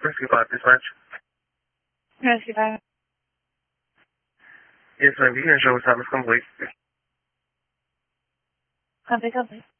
Rescue 5 dispatch. Rescue 5. Yes, ma'am. You can show us time is complete. Copy, copy.